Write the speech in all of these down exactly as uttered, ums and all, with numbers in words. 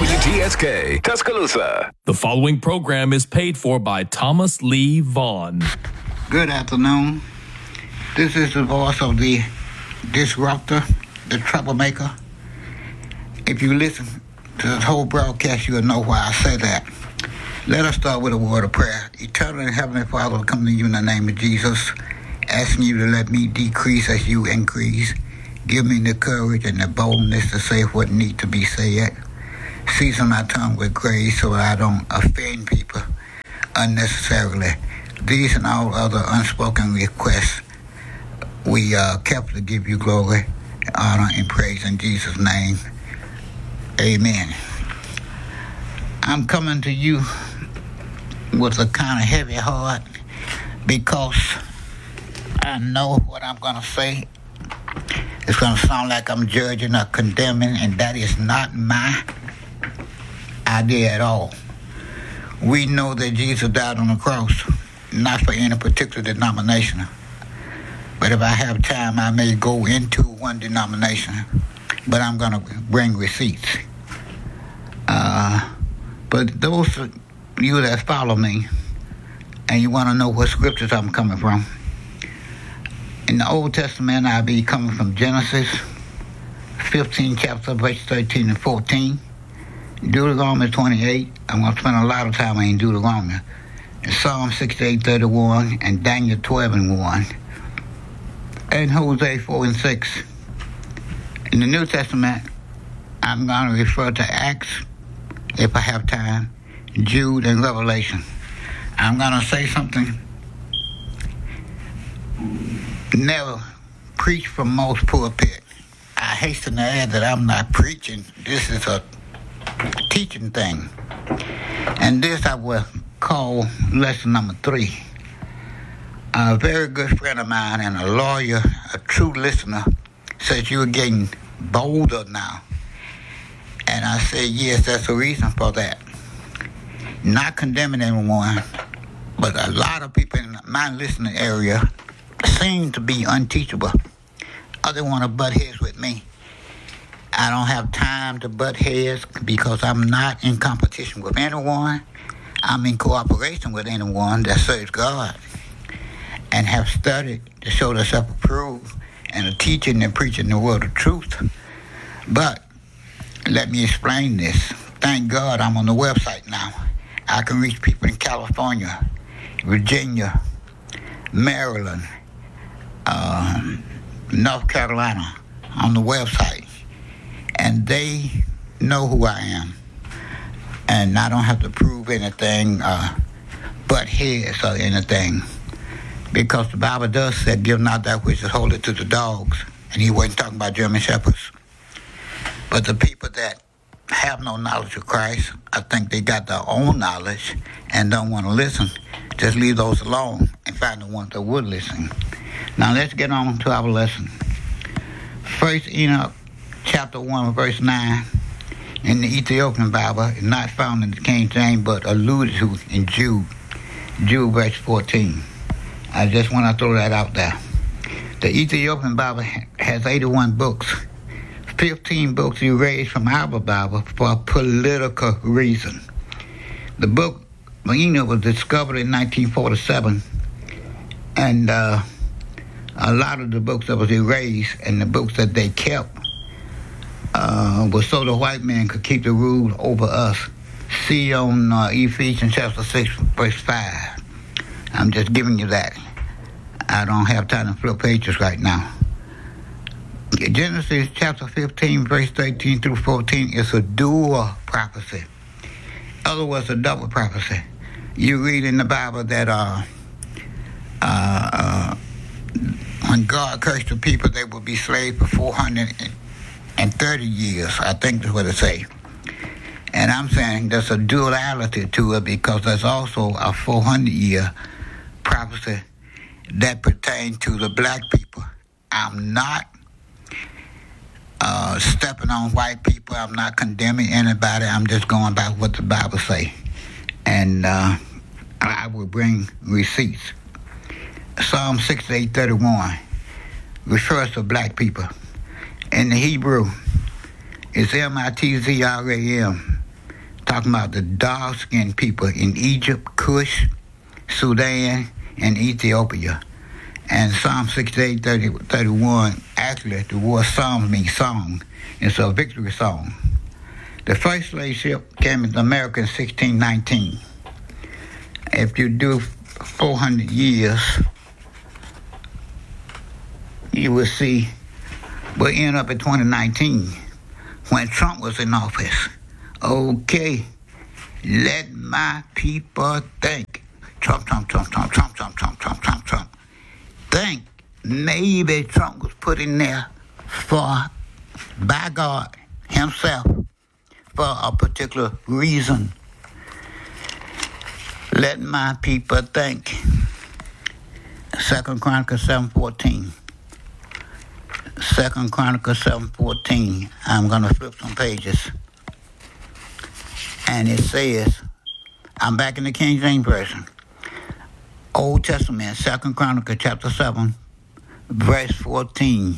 W T S K, Tuscaloosa. The following program is paid for by Thomas Lee Vaughn. Good afternoon. This is the voice of the disruptor, the troublemaker. If you listen to this whole broadcast, you'll know why I say that. Let us start with a word of prayer. Eternal and Heavenly Father, I come to you in the name of Jesus, asking you to let me decrease as you increase. Give me the courage and the boldness to say what needs to be said. Season my tongue with grace so that I don't offend people unnecessarily. These and all other unspoken requests, we uh, carefully give you glory, honor, and praise in Jesus' name. Amen. I'm coming to you with a kind of heavy heart because I know what I'm going to say. It's going to sound like I'm judging or condemning, and that is not my idea at all. We know that Jesus died on the cross, not for any particular denomination. But if I have time, I may go into one denomination, but I'm going to bring receipts. Uh, but those of you that follow me, and you want to know what scriptures I'm coming from, in the Old Testament, I'll be coming from Genesis fifteen, chapter, verse thirteen and fourteen. Deuteronomy twenty-eight. I'm going to spend a lot of time in Deuteronomy. Psalm sixty-eight, thirty-one, and Daniel twelve and one. And Hosea four and six. In the New Testament, I'm going to refer to Acts, if I have time, Jude, and Revelation. I'm going to say something. Never preach from most pulpit. I hasten to add that I'm not preaching. This is a teaching thing. And this I will call lesson number three. A very good friend of mine and a lawyer, a true listener, says you're getting bolder now. And I said, yes, that's the reason for that. Not condemning anyone, but a lot of people in my listening area seem to be unteachable. Others want to butt heads with me. I don't have time to butt heads because I'm not in competition with anyone. I'm in cooperation with anyone that serves God and have studied to show themselves approved and are teaching and preaching the word of truth. But let me explain this. Thank God I'm on the website now. I can reach people in California, Virginia, Maryland, um, North Carolina on the website. And they know who I am. And I don't have to prove anything, uh, but heads or anything. Because the Bible does say, give not that which is holy to the dogs. And he wasn't talking about German shepherds. But the people that have no knowledge of Christ, I think they got their own knowledge and don't want to listen. Just leave those alone and find the ones that would listen. Now let's get on to our lesson. First Enoch, chapter one, verse nine, in the Ethiopian Bible, is not found in the King James, but alluded to in Jude, Jude verse fourteen. I just want to throw that out there. The Ethiopian Bible has eighty-one books. fifteen books erased from our Bible for political reason. The book Enoch was discovered in nineteen forty-seven, and uh, a lot of the books that was erased and the books that they kept uh, was so the white man could keep the rule over us. See on uh, Ephesians chapter six, verse five. I'm just giving you that. I don't have time to flip pages right now. Genesis chapter fifteen, verse thirteen through fourteen is a dual prophecy. In other words, a double prophecy. You read in the Bible that uh, uh, uh, when God cursed the people, they would be slaves for four hundred thirty years. I think that's what it say. And I'm saying there's a duality to it because there's also a four hundred year prophecy that pertains to the black people. I'm not uh, stepping on white people. I'm not condemning anybody. I'm just going by what the Bible say. And uh, I will bring receipts. Psalm sixty-eight thirty-one refers to black people. In the Hebrew, it's M I T Z R A M. talking about the dark-skinned people in Egypt, Cush, Sudan, and Ethiopia. And Psalm sixty-eight, thirty, thirty-one, actually, the word Psalm means song. It's a victory song. The first slave ship came into America in sixteen nineteen. If you do four hundred years, you will see we'll end up in twenty nineteen when Trump was in office. Okay, let my people think. Trump, Trump, Trump, Trump, Trump, Trump, Trump, Trump, Trump, Trump. Think maybe Trump was put in there for, by God himself, for a particular reason. Let my people think. Second Chronicles seven fourteen. Second Chronicles seven fourteen. I'm going to flip some pages. And it says, I'm back in the King James Version. Old Testament, Second Chronicles chapter seven, verse fourteen.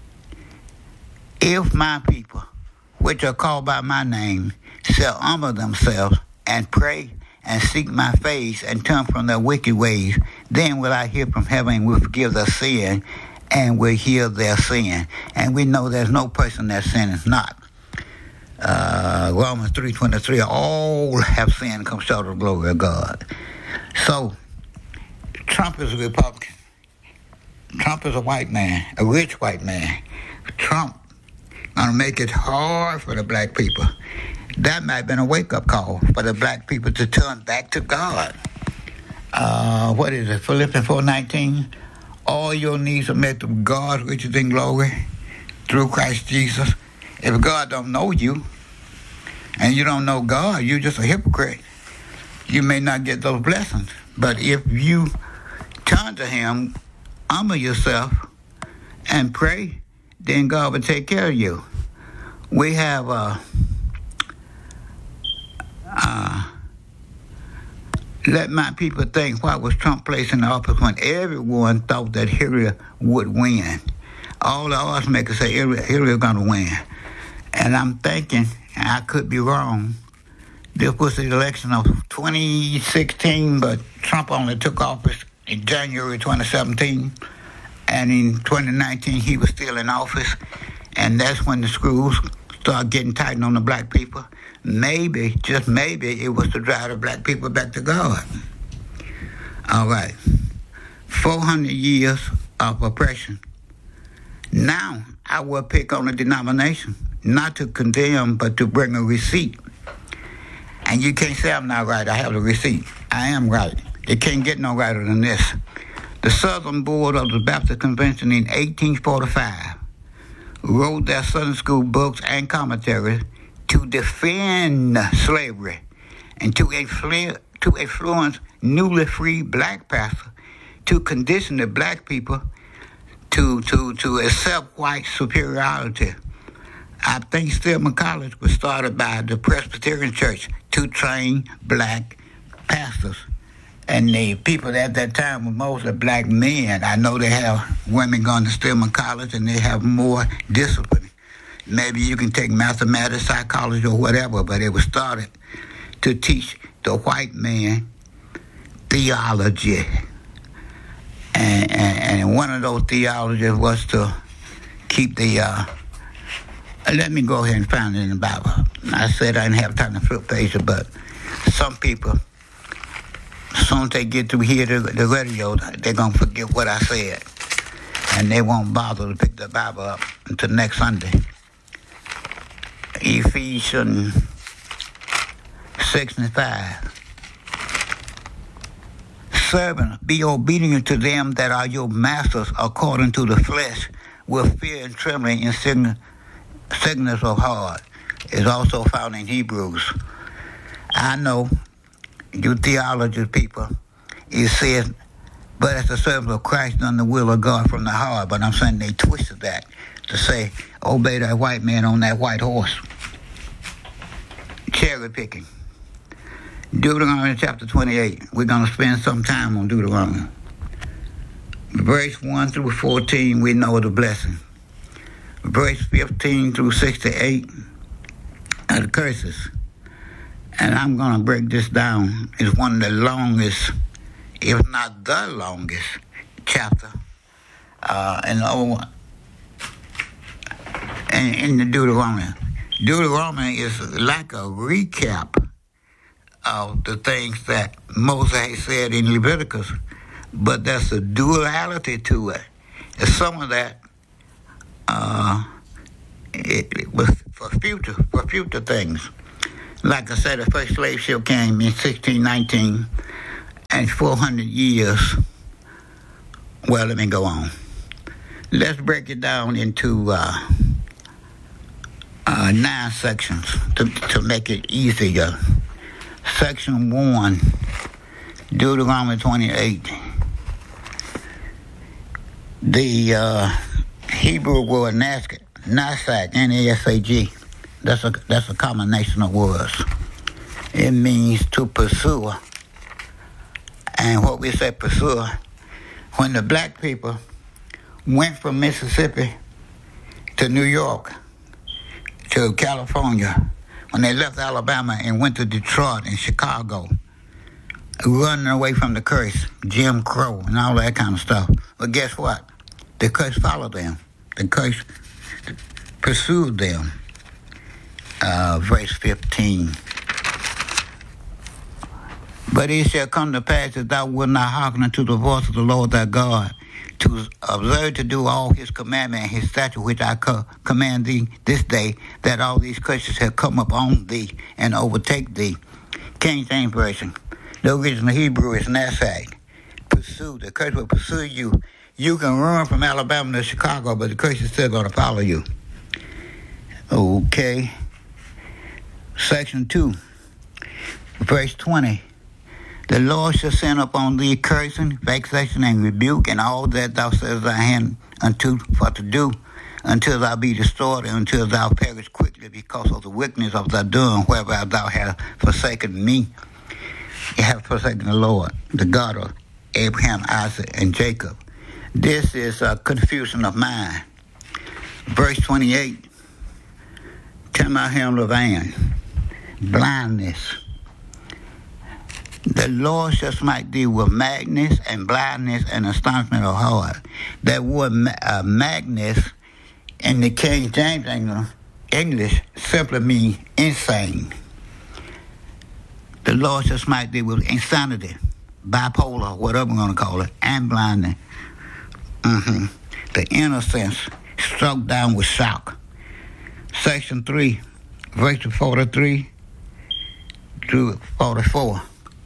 If my people, which are called by my name, shall humble themselves and pray and seek my face and turn from their wicked ways, then will I hear from heaven and will forgive their sin and will heal their sin. And we know there's no person that sins not. Uh, Romans three twenty-three, all have sinned and come short of the glory of God. So, Trump is a Republican. Trump is a white man, a rich white man. Trump gonna make it hard for the black people. That might have been a wake-up call for the black people to turn back to God. Uh, what is it, Philippians four nineteen? All your needs are met through God's riches in glory through Christ Jesus. If God don't know you, and you don't know God, you're just a hypocrite. You may not get those blessings. But if you turn to him, humble yourself, and pray, then God will take care of you. We have uh, uh, let my people think, why was Trump placed in office when everyone thought that Hillary would win? All the odds makers say Hillary, Hillary is going to win. And I'm thinking, and I could be wrong, this was the election of twenty sixteen, but Trump only took office in January twenty seventeen. And in twenty nineteen, he was still in office. And that's when the screws started getting tightened on the black people. Maybe, just maybe, it was to drive the black people back to God. All right. four hundred years of oppression. Now, I will pick on a denomination, not to condemn, but to bring a receipt. And you can't say I'm not right. I have the receipt. I am right. It can't get no righter than this. The Southern Board of the Baptist Convention in eighteen forty-five wrote their Sunday school books and commentaries to defend slavery and to, influ- to influence newly free black pastors to condition the black people to, to, to accept white superiority. I think Stillman College was started by the Presbyterian Church to train black pastors. And the people at that time were mostly black men. I know they have women going to Stillman College and they have more discipline. Maybe you can take mathematics, psychology, or whatever, but it was started to teach the white man theology. And, and, and one of those theologies was to keep the... Uh, let me go ahead and find it in the Bible. I said I didn't have time to flip pages, but some people... as soon as they get to hear the, the radio, they're going to forget what I said. And they won't bother to pick the Bible up until next Sunday. Ephesians six and five. Servants, be obedient to them that are your masters according to the flesh, with fear and trembling in sickness of heart. It's also found in Hebrews. I know you theology people, it says, but as the servant of Christ done the will of God from the heart. But I'm saying they twisted that to say, obey that white man on that white horse. Cherry picking. Deuteronomy chapter twenty-eight. We're going to spend some time on Deuteronomy. Verse one through fourteen, we know the blessing. Verse fifteen through sixty-eight are the curses. And I'm going to break this down. It's one of the longest, if not the longest, chapter uh, in the Old, in, in the Deuteronomy. Deuteronomy is like a recap of the things that Moses said in Leviticus, but there's a duality to it. And some of that uh, it, it was for future, for future things. Like I said, the first slave ship came in sixteen nineteen, and four hundred years. Well, let me go on. Let's break it down into uh, uh, nine sections to, to make it easier. Section one, Deuteronomy twenty-eight. The uh, Hebrew word nasag, nasag, N A S A G. That's a that's a combination of words. It means to pursue. And what we say pursue, when the black people went from Mississippi to New York to California, when they left Alabama and went to Detroit and Chicago, running away from the curse, Jim Crow and all that kind of stuff. But guess what? The curse followed them. The curse pursued them. Uh, verse fifteen. But it shall come to pass that thou wilt not hearken unto the voice of the Lord thy God, to observe to do all his commandment and his statute which I co- command thee this day, that all these curses shall come upon thee and overtake thee. King James Version. The original Hebrew is nasag. Pursue. The curse will pursue you. You can run from Alabama to Chicago, but the curse is still going to follow you. Okay. Section two, verse twenty. The Lord shall send upon thee cursing, vexation, and rebuke, and all that thou settest thy hand unto for to do, until thou be destroyed, and until thou perish quickly because of the wickedness of thy doing, whereby thou hast forsaken me. You have forsaken the Lord, the God of Abraham, Isaac, and Jacob. This is a confusion of mind. Verse twenty-eight. Temahim Levan. Blindness. The Lord shall smite thee with madness and blindness and astonishment of heart. That word uh, madness in the King James English simply means insane. The Lord shall smite thee with insanity, bipolar, whatever we're going to call it, and blindness. Mm-hmm. The innocence struck down with shock. Section three, verse forty-three through forty-four.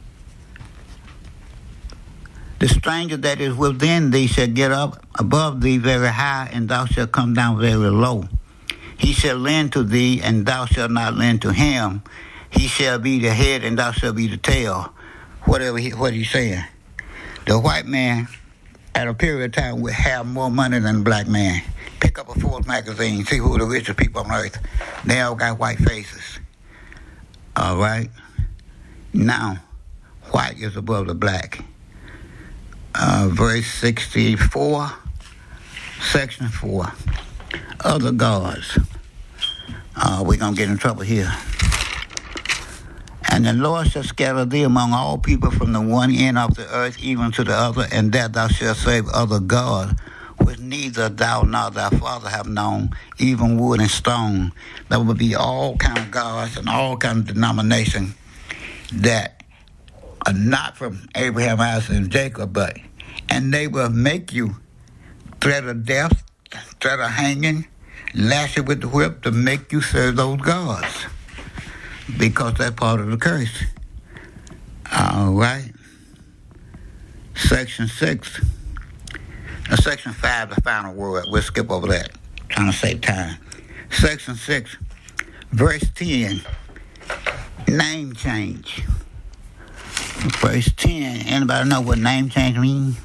The stranger that is within thee shall get up above thee very high, and thou shalt come down very low. He shall lend to thee, and thou shalt not lend to him. He shall be the head, and thou shalt be the tail. Whatever he, what he's saying. The white man, at a period of time, will have more money than the black man. Pick up a Forbes magazine, see who the richest people on earth. They all got white faces. All right? Now, white is above the black. Uh, verse sixty-four, section four. Other gods. Uh, we're going to get in trouble here. And the Lord shall scatter thee among all people from the one end of the earth even to the other, and that thou shalt serve other gods, which neither thou nor thy father have known, even wood and stone. There will be all kind of gods and all kind of denominations that are not from Abraham, Isaac, and Jacob, but and they will make you threat of death, threat of hanging, lash you with the whip to make you serve those gods, because that's part of the curse. All right. Section six. Uh, section five, the final word. We'll skip over that. Trying to save time. Section six, verse ten. Name change. Verse ten. Anybody know what name change means?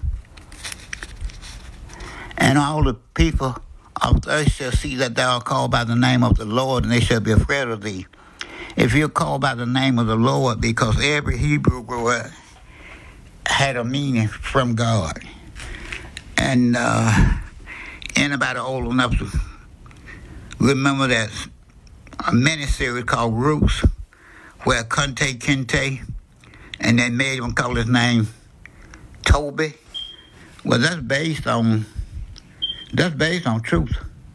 And all the people of the earth shall see that thou art called by the name of the Lord, and they shall be afraid of thee. If you're called by the name of the Lord, because every Hebrew word had a meaning from God. And uh, anybody old enough to remember that a miniseries called Roots, where Kunta Kinte, and they made him call his name Toby. Well, that's based on that's based on truth.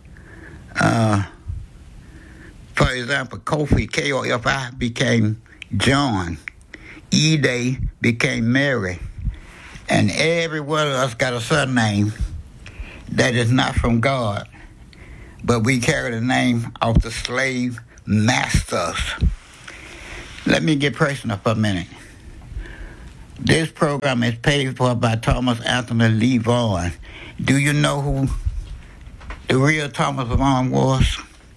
Uh, for example, Kofi, K O F I, became John. E-Day became Mary. And every one of us got a surname that is not from God, but we carry the name of the slave masters. Let me get personal for a minute. This program is paid for by Thomas Anthony Lee Vaughan. Do you know who the real Thomas Vaughan was?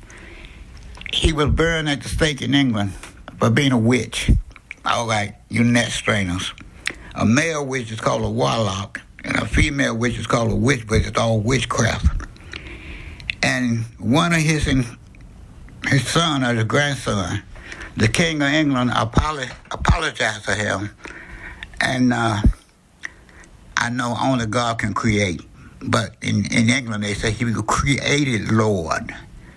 He was burned at the stake in England for being a witch. All right, you net strainers. A male witch is called a warlock, and a female witch is called a witch, but it's all witchcraft. And one of his his son or his grandson, the King of England, apolo- apologized to him. And uh, I know only God can create. But in, in England, they say he was created Lord.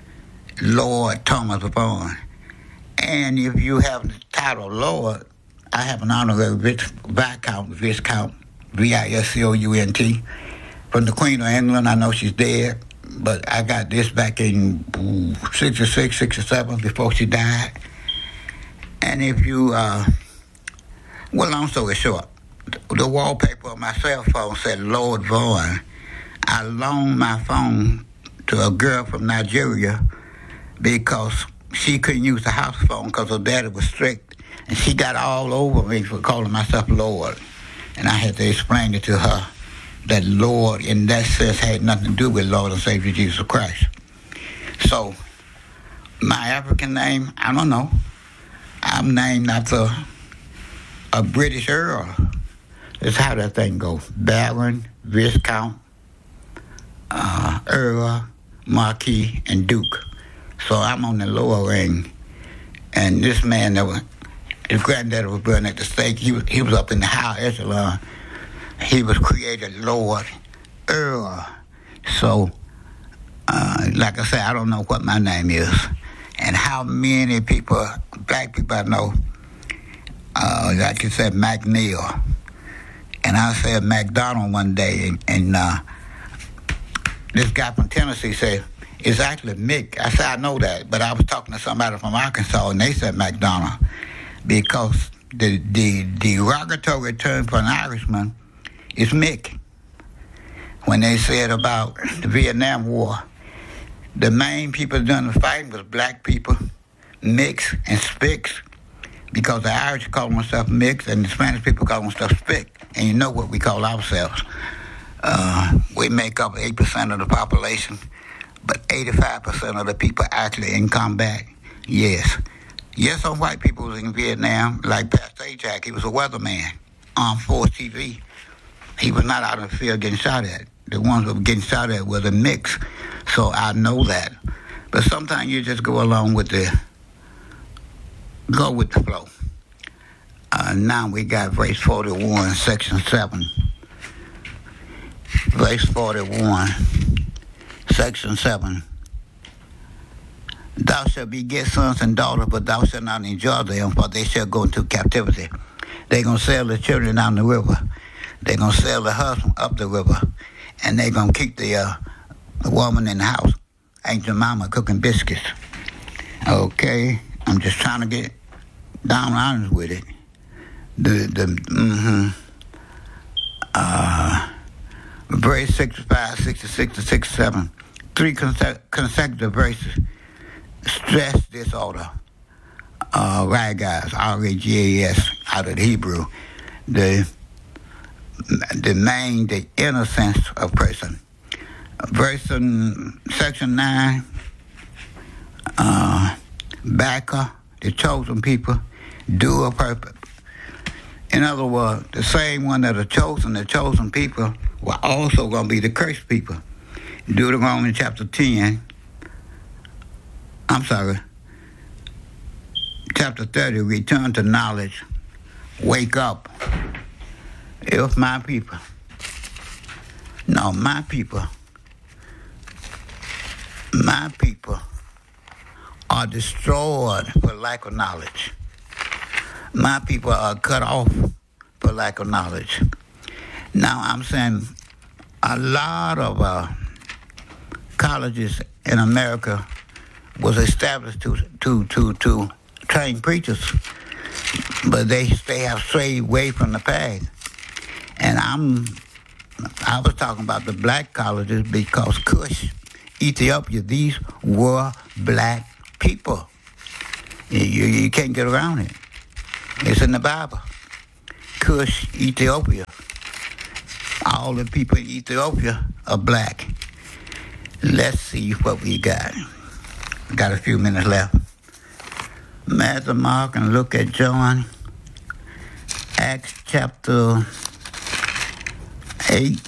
Lord Thomas Vaughan. And if you have the title Lord, I have an honorary Viscount, Viscount, V I S C O U N T, from the Queen of England. I know she's dead, but I got this back in sixty-six, sixty-seven, before she died. And if you... Uh, Well, long story short, the wallpaper of my cell phone said Lord Vaughan. I loaned my phone to a girl from Nigeria because she couldn't use the house phone because her daddy was strict. And she got all over me for calling myself Lord. And I had to explain it to her that Lord, in that sense, had nothing to do with Lord and Savior Jesus Christ. So, my African name, I don't know. I'm named after a British Earl. That's how that thing goes. Baron, Viscount, uh, Earl, Marquis, and Duke. So I'm on the lower ring. And this man, that was, his granddaddy was burned at the stake. He was, he was up in the high echelon. He was created Lord Earl. So, uh, like I said, I don't know what my name is. And how many people, black people I know, Uh, like you said, McNeil. And I said McDonald one day, and, and uh, this guy from Tennessee said, it's actually Mick. I said, I know that, but I was talking to somebody from Arkansas, and they said McDonald, because the, the derogatory term for an Irishman is Mick. When they said about the Vietnam War, the main people doing the fighting was black people, Micks and Spicks, because the Irish call themselves Mix and the Spanish people call themselves Spick. And you know what we call ourselves. Uh, we make up eight percent of the population, but eighty-five percent of the people actually in combat. Yes. Yes, some white people was in Vietnam, like Pastor Ajak. He was a weatherman, Armed Force T V. He was not out in the field getting shot at. The ones that were getting shot at were the Mix. So I know that. But sometimes you just go along with the Go with the flow. Uh, now we got verse forty-one, section seven. Verse forty-one, section seven. Thou shalt beget sons and daughters, but thou shalt not enjoy them, for they shall go into captivity. They're going to sell the children down the river. They're going to sell the husband up the river. And they're going to keep the, uh, the woman in the house. Ain't your mama cooking biscuits. Okay, I'm just trying to get down honest with it. The the mm-hmm. Uh, verse sixty-five, sixty-six to sixty-seven, three conse- consecutive verses stress this order. Uh, ragas, R A G A S, out of the Hebrew, the the main, the innocence of person. Verse in section nine, uh, Backer, the chosen people, do a purpose. In other words, the same one that are chosen, the chosen people, were also going to be the cursed people. Deuteronomy chapter ten, I'm sorry, chapter thirty, return to knowledge, wake up. If my people, no, my people, my people are destroyed for lack of knowledge. My people are cut off for lack of knowledge. Now, I'm saying a lot of uh, colleges in America was established to to to to train preachers, but they they have strayed away from the path. And I'm I was talking about the black colleges because Cush, Ethiopia, these were black people. You, you, you can't get around it. It's in the Bible. Cush, Ethiopia. All the people in Ethiopia are black. Let's see what we got. Got a few minutes left. Matthew, Mark, and look at John. Acts chapter eight.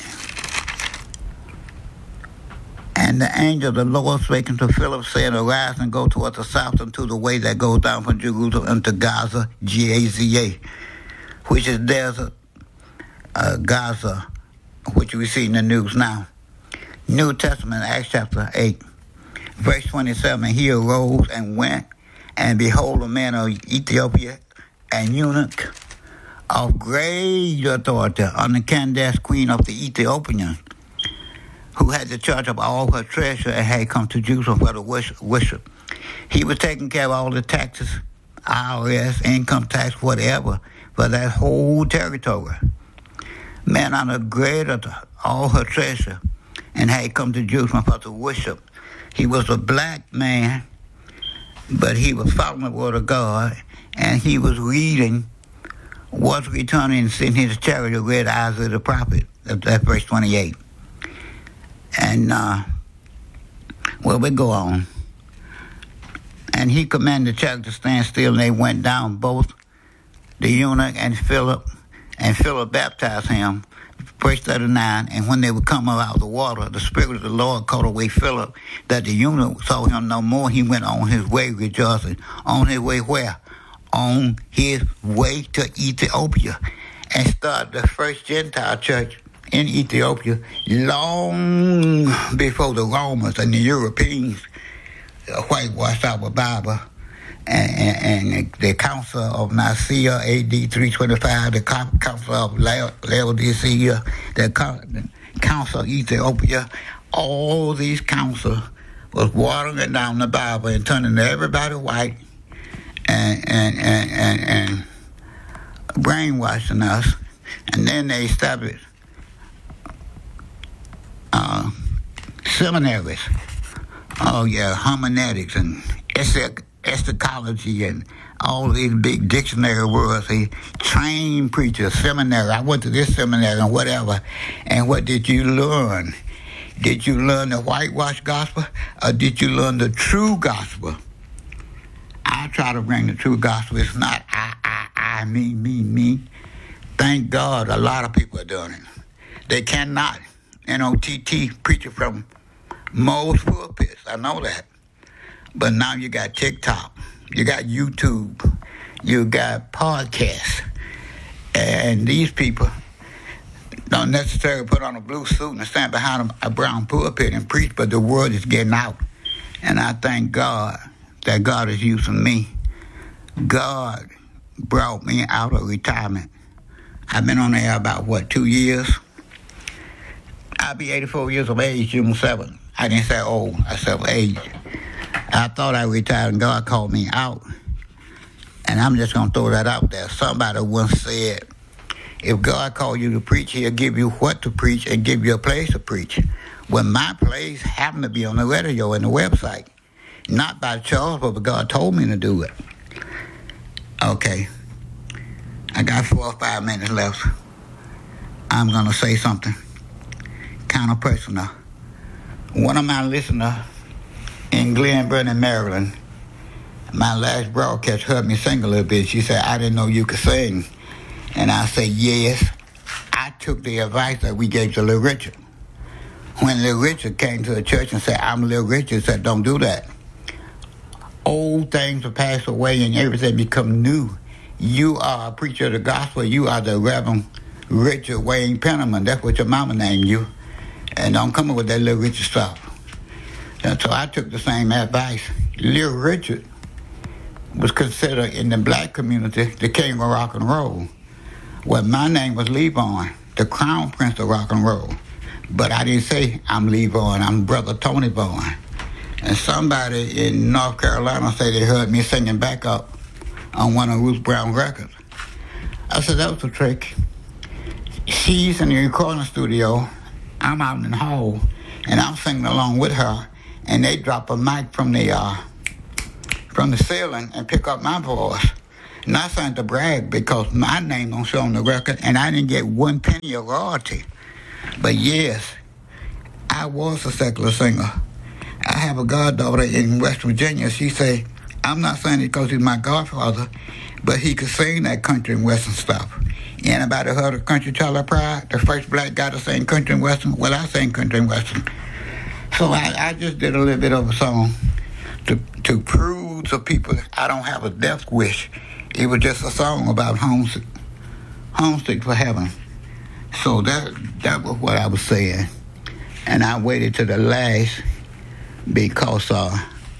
And the angel of the Lord spake unto Philip, saying, Arise and go toward the south unto the way that goes down from Jerusalem unto Gaza, G A Z A, which is desert, uh, Gaza, which we see in the news now. New Testament, Acts chapter eight, verse twenty-seven, and he arose and went, and behold, a man of Ethiopia, an eunuch of great authority under Candace, queen of the Ethiopians, who had the charge of all her treasure and had come to Jerusalem for the worship. He was taking care of all the taxes, I R S, income tax, whatever, for that whole territory. Man under great all her treasure and had come to Jerusalem for the worship. He was a black man, but he was following the word of God, and he was reading, was returning and sitting his chariot, read Isaiah the prophet. That's verse twenty-eight. And, uh, well, we go on. And he commanded the chariot to stand still, and they went down, both the eunuch and Philip, and Philip baptized him. Verse thirty-nine, and when they would come up out of the water, the Spirit of the Lord caught away Philip, that the eunuch saw him no more. He went on his way rejoicing. On his way where? On his way to Ethiopia, and started the first Gentile church in Ethiopia long before the Romans and the Europeans whitewashed our Bible. And, and, and the Council of Nicaea, A D three twenty-five, the Council of Laodicea, the Council of Ethiopia, all these councils was watering down the Bible and turning everybody white and, and, and, and, and brainwashing us. And then they established uh, seminaries. Oh, yeah, homiletics and essays. Eschatology and all these big dictionary words. They train preachers, seminary. I went to this seminary and whatever. And what did you learn? Did you learn the whitewash gospel, or did you learn the true gospel? I try to bring the true gospel. It's not I, I, I, me, me, me. Thank God a lot of people are doing it. They cannot. N O T T, preaching from most pulpits. I know that. But now you got TikTok, you got YouTube, you got podcasts, and these people don't necessarily put on a blue suit and stand behind a brown pulpit and preach, but the word is getting out. And I thank God that God is using me. God brought me out of retirement. I've been on air about, what, two years? I'll be eighty-four years of age, June seventh. I didn't say old, I said age. I thought I retired, and God called me out. And I'm just going to throw that out there. Somebody once said, if God called you to preach, he'll give you what to preach and give you a place to preach. Well, my place happened to be on the radio and the website. Not by choice, but God told me to do it. Okay. I got four or five minutes left. I'm going to say something kind of personal. One of my listeners in Glen Burnie, Maryland, my last broadcast heard me sing a little bit. She said, I didn't know you could sing. And I said, yes. I took the advice that we gave to Little Richard. When Little Richard came to the church and said, I'm Little Richard, said, don't do that. Old things will pass away and everything become new. You are a preacher of the gospel. You are the Reverend Richard Wayne Penniman. That's what your mama named you. And don't come up with that Little Richard stuff. And so I took the same advice. Little Richard was considered in the black community the king of rock and roll. Well, my name was Levon, the crown prince of rock and roll. But I didn't say I'm Levon, I'm Brother Tony Vaughn. And somebody in North Carolina said they heard me singing backup on one of Ruth Brown records. I said, that was a trick. She's in the recording studio, I'm out in the hall, and I'm singing along with her, and they drop a mic from the uh, from the ceiling and pick up my voice. Not saying to brag, because my name don't show on the record, and I didn't get one penny of royalty. But yes, I was a secular singer. I have a goddaughter in West Virginia. She say, I'm not saying it because he's my godfather, but he could sing that country and western stuff. Anybody heard of Country Tyler Pride, the first black guy to sing country and western? Well, I sing country and western. So I, I just did a little bit of a song to to prove to people I don't have a death wish. It was just a song about homesick, homesick for heaven. So that that was what I was saying. And I waited to the last because uh,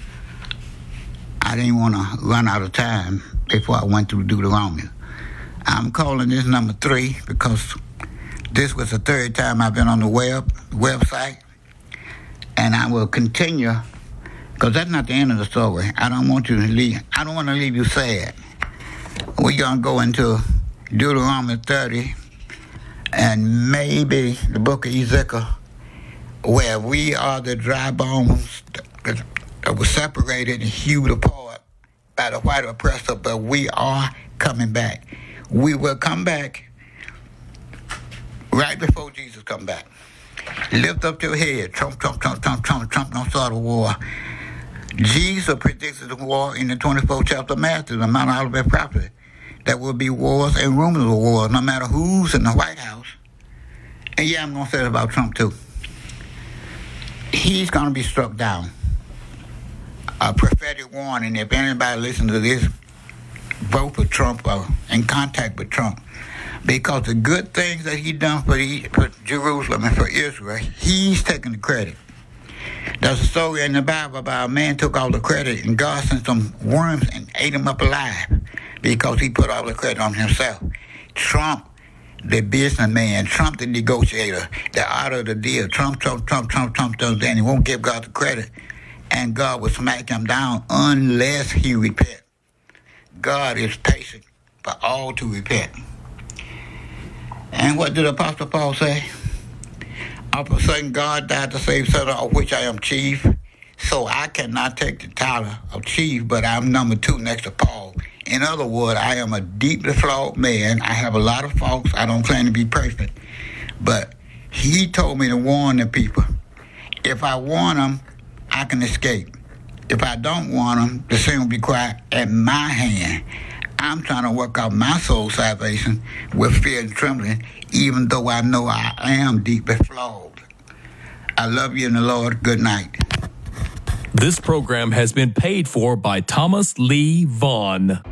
I didn't want to run out of time before I went through Deuteronomy. I'm calling this number three because this was the third time I've been on the web website. And I will continue, because that's not the end of the story. I don't want you to leave. I don't want to leave you sad. We're going to go into Deuteronomy thirty and maybe the book of Ezekiel, where we are the dry bones that were separated and hewed apart by the white oppressor, but we are coming back. We will come back right before Jesus come back. Lift up your head. Trump, Trump, Trump, Trump, Trump, Trump don't start a war. Jesus predicted the war in the twenty-fourth chapter of Matthew, the Mount Olivet prophet. There will be wars and rumors of wars, no matter who's in the White House. And yeah, I'm going to say it about Trump too. He's going to be struck down. A prophetic warning, if anybody listens to this, vote for Trump or in contact with Trump. Because the good things that he done for, the, for Jerusalem and for Israel, he's taking the credit. There's a story in the Bible about a man took all the credit and God sent some worms and ate him up alive because he put all the credit on himself. Trump, the businessman, Trump, the negotiator, the art of the deal, Trump, Trump, Trump, Trump, Trump, Trump, then he won't give God the credit. And God will smack him down unless he repent. God is patient for all to repent. And what did Apostle Paul say? Of a sudden God died to save sinners, of which I am chief. So I cannot take the title of chief, but I'm number two next to Paul. In other words, I am a deeply flawed man. I have a lot of faults. I don't claim to be perfect. But he told me to warn the people. If I warn them, I can escape. If I don't warn them, the sin will be quiet at my hand. I'm trying to work out my soul salvation with fear and trembling, even though I know I am deeply flawed. I love you in the Lord. Good night. This program has been paid for by Thomas Lee Vaughn.